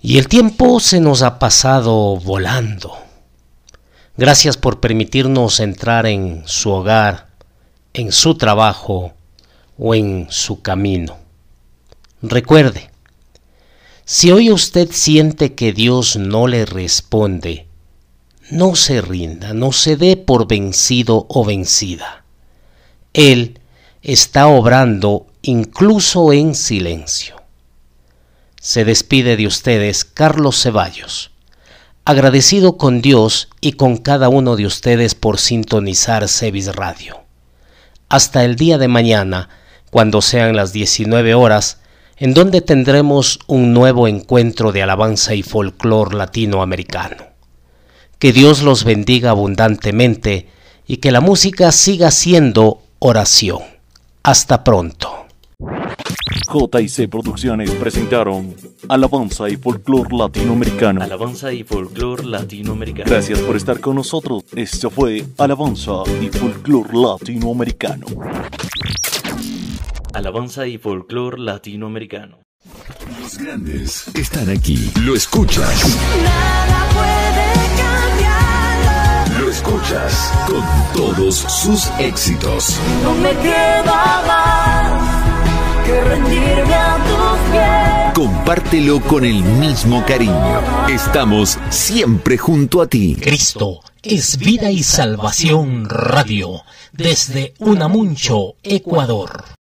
Y el tiempo se nos ha pasado volando. Gracias por permitirnos entrar en su hogar, en su trabajo o en su camino. Recuerde, si hoy usted siente que Dios no le responde, no se rinda, no se dé por vencido o vencida. Él está obrando incluso en silencio. Se despide de ustedes Carlos Ceballos, agradecido con Dios y con cada uno de ustedes por sintonizar Cevis Radio. Hasta el día de mañana, cuando sean las 19 horas, en donde tendremos un nuevo encuentro de alabanza y folclor latinoamericano. Que Dios los bendiga abundantemente y que la música siga siendo oración. Hasta pronto. JC Producciones presentaron Alabanza y Folclor Latinoamericano. Alabanza y Folclor Latinoamericano. Gracias por estar con nosotros. Esto fue Alabanza y Folclor Latinoamericano. Alabanza y Folclor Latinoamericano. Los grandes están aquí. Lo escuchas. Nada puede cambiarlo. Lo escuchas con todos sus éxitos. No me queda más que rendirme a tus pies. Compártelo con el mismo cariño. Estamos siempre junto a ti. Cristo es vida y salvación radio, desde Unamuncho, Ecuador.